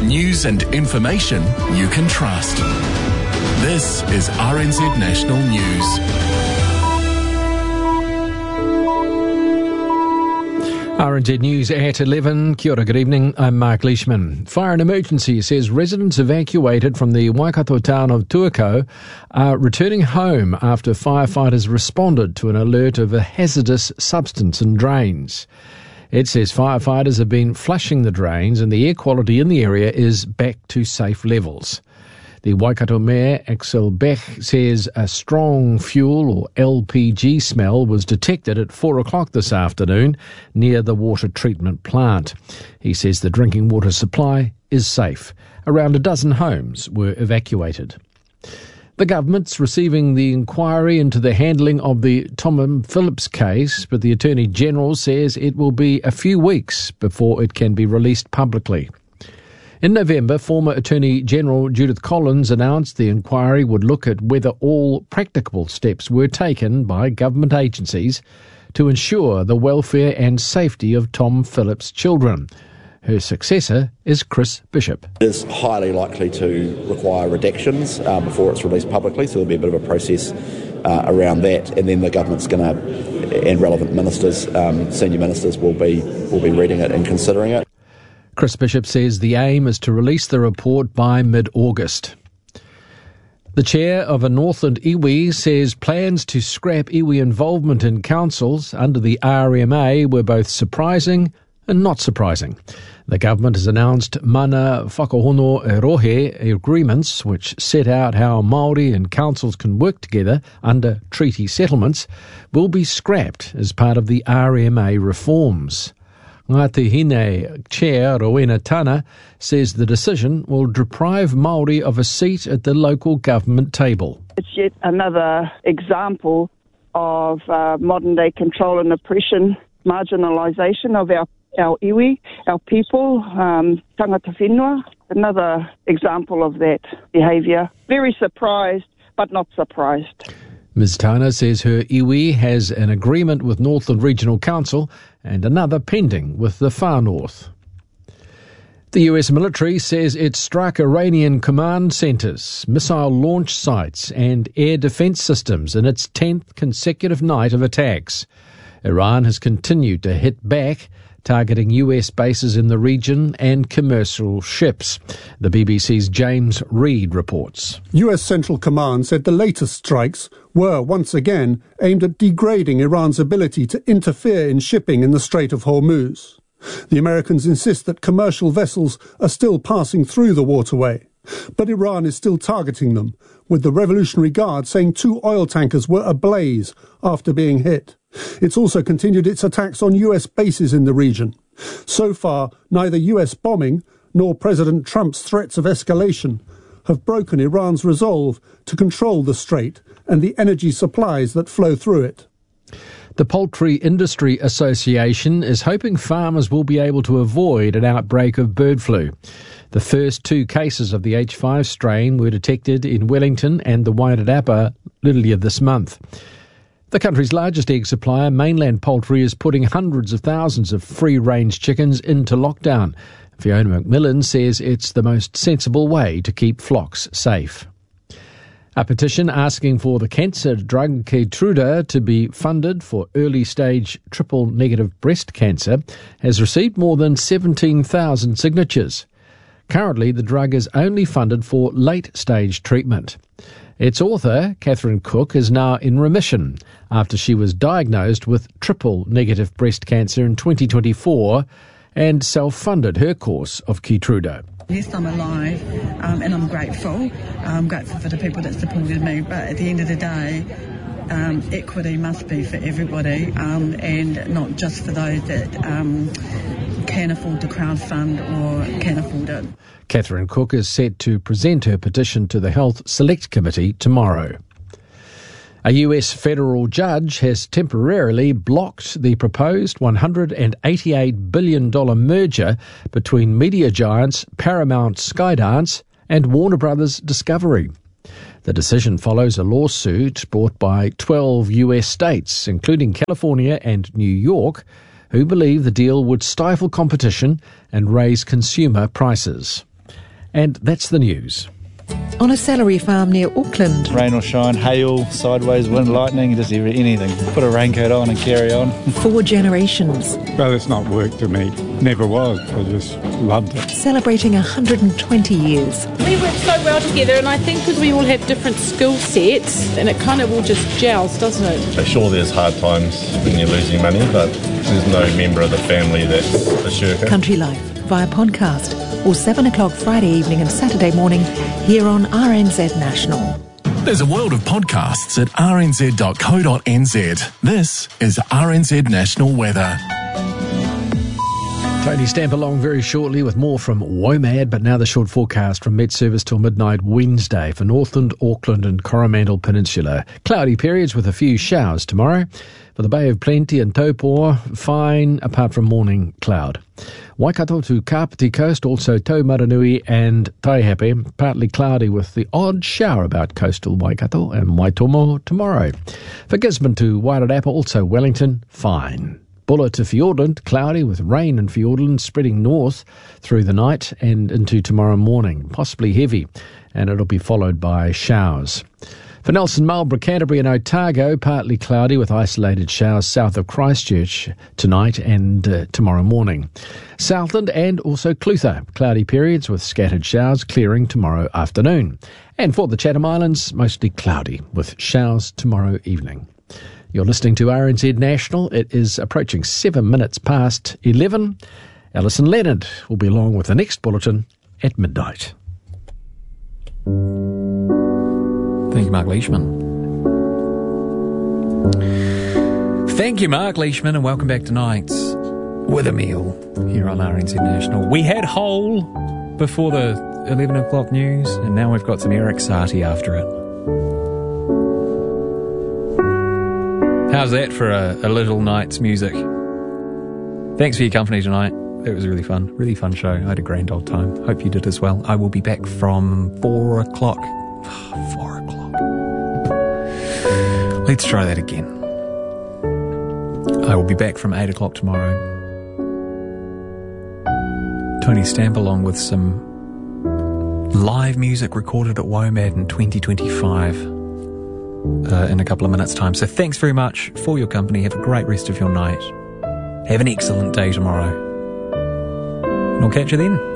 News and information you can trust. This is RNZ National News. RNZ News at 11. Kia ora, good evening. I'm Mark Leishman. Fire and Emergency says residents evacuated from the Waikato town of Tuakau are returning home after firefighters responded to an alert of a hazardous substance in drains. It says firefighters have been flushing the drains and the air quality in the area is back to safe levels. The Waikato Mayor, Axel Beck, says a strong fuel or LPG smell was detected at 4 o'clock this afternoon near the water treatment plant. He says the drinking water supply is safe. Around a dozen homes were evacuated. The government's receiving the inquiry into the handling of the Tom Phillips case, but the Attorney-General says it will be a few weeks before it can be released publicly. In November, former Attorney-General Judith Collins announced the inquiry would look at whether all practicable steps were taken by government agencies to ensure the welfare and safety of Tom Phillips' children. Her successor is Chris Bishop. It is highly likely to require redactions before it's released publicly, so there'll be a bit of a process around that, and then the government's going to, and relevant ministers, senior ministers will be reading it and considering it. Chris Bishop says the aim is to release the report by mid-August. The chair of a Northland iwi says plans to scrap iwi involvement in councils under the RMA were both surprising and not surprising. The government has announced mana whakahono e rohe agreements which set out how Māori and councils can work together under treaty settlements will be scrapped as part of the RMA reforms. Ngāti Hine Chair Rowena Tana says the decision will deprive Māori of a seat at the local government table. It's yet another example of modern-day control and oppression, marginalisation of our iwi, our people, tangata whenua. Another example of that behaviour. Very surprised, but not surprised. Ms Tana says her iwi has an agreement with Northland Regional Council and another pending with the Far North. The US military says it struck Iranian command centres, missile launch sites and air defence systems in its 10th consecutive night of attacks. Iran has continued to hit back, targeting US bases in the region and commercial ships. The BBC's James Reid reports. US Central Command said the latest strikes were once again aimed at degrading Iran's ability to interfere in shipping in the Strait of Hormuz. The Americans insist that commercial vessels are still passing through the waterway, but Iran is still targeting them, with the Revolutionary Guard saying 2 oil tankers were ablaze after being hit. It's also continued its attacks on US bases in the region. So far, neither US bombing nor President Trump's threats of escalation have broken Iran's resolve to control the strait and the energy supplies that flow through it. The Poultry Industry Association is hoping farmers will be able to avoid an outbreak of bird flu. The first 2 cases of the H5 strain were detected in Wellington and the Wairarapa earlier this month. The country's largest egg supplier, Mainland Poultry, is putting hundreds of thousands of free-range chickens into lockdown. Fiona McMillan says it's the most sensible way to keep flocks safe. A petition asking for the cancer drug Keytruda to be funded for early-stage triple-negative breast cancer has received more than 17,000 signatures. Currently, the drug is only funded for late-stage treatment. Its author, Catherine Cook, is now in remission after she was diagnosed with triple-negative breast cancer in 2024 and self-funded her course of Keytruda. Yes, I'm alive and I'm grateful. I'm grateful for the people that supported me, but at the end of the day, equity must be for everybody and not just for those that can afford to crowdfund or can afford it. Catherine Cook is set to present her petition to the Health Select Committee tomorrow. A US federal judge has temporarily blocked the proposed $188 billion merger between media giants Paramount Skydance and Warner Brothers Discovery. The decision follows a lawsuit brought by 12 US states, including California and New York, who believe the deal would stifle competition and raise consumer prices. And that's the news. On a salary farm near Auckland. Rain or shine, hail, sideways, wind, lightning, just anything. Put a raincoat on and carry on. 4 generations. Well, it's not work to me. Never was. I just loved it. Celebrating 120 years. We work so well together, and I think because we all have different skill sets, and it kind of all just gels, doesn't it? Sure, there's hard times when you're losing money, but there's no member of the family that's a shirker. Country Life via podcast or 7 o'clock Friday evening and Saturday morning here on RNZ National. There's a world of podcasts at rnz.co.nz. This is RNZ National Weather. Tony Stamp along very shortly with more from WOMAD, but now the short forecast from Met Service till midnight Wednesday for Northland, Auckland and Coromandel Peninsula. Cloudy periods with a few showers tomorrow. For the Bay of Plenty and Taupo, fine apart from morning cloud. Waikato to Kapiti Coast, also Taumaranui and Taihape, partly cloudy with the odd shower about coastal Waikato and Waitomo tomorrow. For Gisborne to Wairarapa, also Wellington, fine. Bulla to Fiordland, cloudy with rain in Fiordland spreading north through the night and into tomorrow morning, possibly heavy, and it'll be followed by showers. For Nelson, Marlborough, Canterbury and Otago, partly cloudy with isolated showers south of Christchurch tonight and tomorrow morning. Southland and also Clutha, cloudy periods with scattered showers clearing tomorrow afternoon. And for the Chatham Islands, mostly cloudy with showers tomorrow evening. You're listening to RNZ National. It is approaching 7 minutes past 11. Alison Leonard will be along with the next bulletin at midnight. Thank you, Mark Leishman. Thank you, Mark Leishman, and welcome back tonight's With a Meal here on RNZ National. We had Hole before the 11 o'clock news, and now we've got some Eric Satie after it. How's that for a little night's music? Thanks for your company tonight. It was really fun show. I had a grand old time. Hope you did as well. I will be back from 4 o'clock. 4 o'clock. Let's try that again. I will be back from 8 o'clock tomorrow. Tony Stamp along with some live music recorded at WOMAD in 2025 in a couple of minutes' time. So thanks very much for your company. Have a great rest of your night. Have an excellent day tomorrow. And I'll catch you then.